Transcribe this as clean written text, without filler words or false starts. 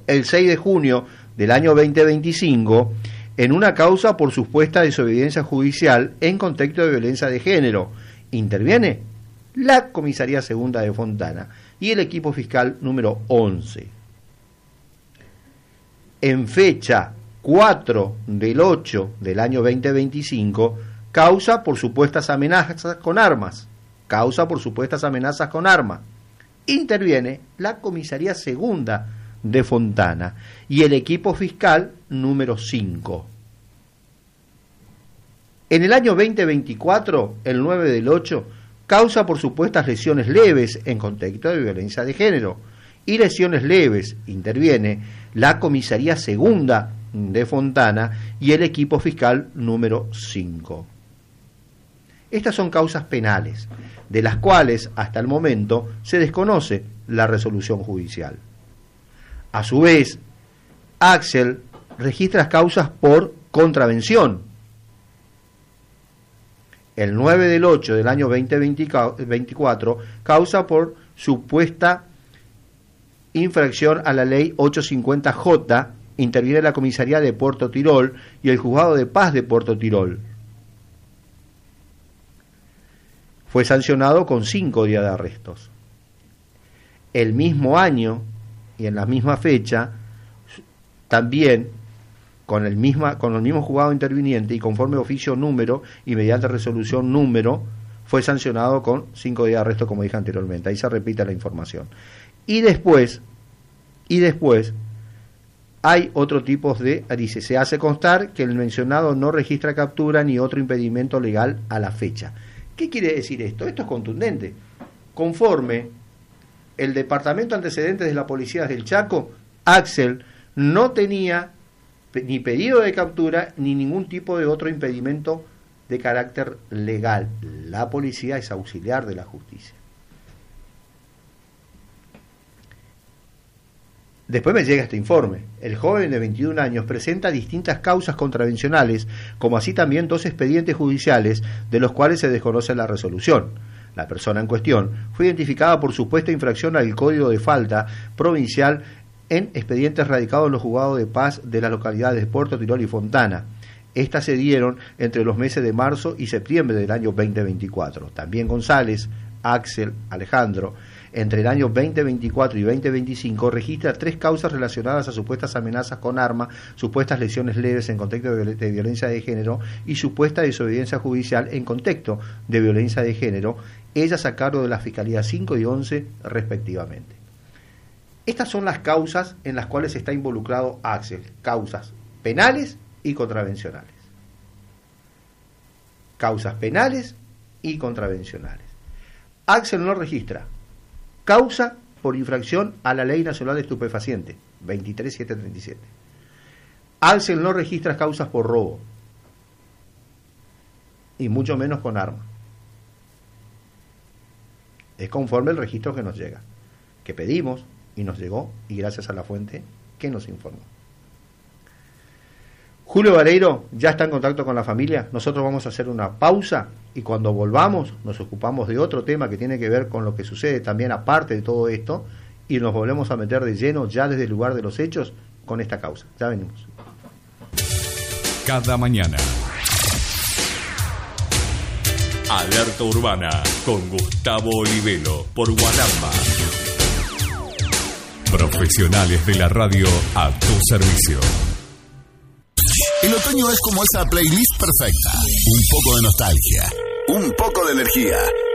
el 6 de junio del año 2025 en una causa por supuesta desobediencia judicial en contexto de violencia de género. Interviene la Comisaría Segunda de Fontana y el equipo fiscal número 11. En fecha 4 del 8 del año 2025, causa por supuestas amenazas con armas. Interviene la Comisaría Segunda de Fontana y el equipo fiscal número 5. En el año 2024, el 9 del 8, causa por supuestas lesiones leves en contexto de violencia de género y lesiones leves. Interviene la Comisaría Segunda de Fontana y el equipo fiscal número 5. Estas son causas penales, de las cuales hasta el momento se desconoce la resolución judicial. A su vez, Axel registra causas por contravención. El 9 del 8 del año 2024, causa por supuesta infracción a la ley 850J, interviene la Comisaría de Puerto Tirol y el Juzgado de Paz de Puerto Tirol. Fue sancionado con 5 días de arrestos. El mismo año y en la misma fecha, también con el mismo juzgado interviniente y conforme oficio número y mediante resolución número, fue sancionado con 5 días de arresto, como dije anteriormente. Ahí se repite la información. Y después hay otro tipo de, dice, se hace constar que el mencionado no registra captura ni otro impedimento legal a la fecha. ¿Qué quiere decir esto? Esto es contundente. Conforme el Departamento de Antecedentes de la Policía del Chaco, Axel no tenía ni pedido de captura ni ningún tipo de otro impedimento de carácter legal. La policía es auxiliar de la justicia. Después me llega este informe. El joven de 21 años presenta distintas causas contravencionales, como así también 2 expedientes judiciales, de los cuales se desconoce la resolución. La persona en cuestión fue identificada por supuesta infracción al Código de Falta provincial en expedientes radicados en los juzgados de paz de las localidades de Puerto Tirol y Fontana. Estas se dieron entre los meses de marzo y septiembre del año 2024. También González, Axel, Alejandro, entre el año 2024 y 2025 registra 3 causas relacionadas a supuestas amenazas con arma, supuestas lesiones leves en contexto de violencia de género y supuesta desobediencia judicial en contexto de violencia de género, ellas a cargo de la Fiscalía 5 y 11 respectivamente. Estas son las causas en las cuales está involucrado Axel, causas penales y contravencionales. Causas penales y contravencionales. Axel no registra causa por infracción a la Ley Nacional de Estupefacientes, 23737. Axel no registra causas por robo, y mucho menos con arma. Es conforme el registro que nos llega, que pedimos y nos llegó, y gracias a la fuente que nos informó. Julio Vareiro ya está en contacto con la familia. Nosotros vamos a hacer una pausa y cuando volvamos nos ocupamos de otro tema que tiene que ver con lo que sucede también aparte de todo esto y nos volvemos a meter de lleno ya desde el lugar de los hechos con esta causa. Ya venimos. Cada mañana. Alerta Urbana con Gustavo Olivero por Guaramba. Profesionales de la radio a tu servicio. El otoño es como esa playlist perfecta. Un poco de nostalgia, un poco de energía